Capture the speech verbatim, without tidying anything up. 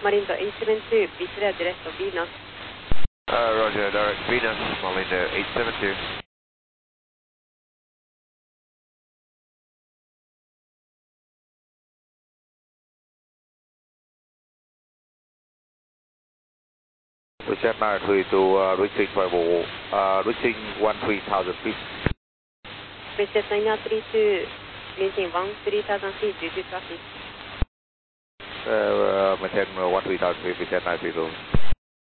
Malindo eight seven two, be clear direct to Venus. Uh, Roger, direct Venus, Malindo eight seven two. Richard nine three to uh, reaching level, uh, reaching one three thousand feet. Richard nine three two, reaching one three thousand feet due to traffic. Uh, uh, maintain uh, one three thousand feet, Richard nine three two.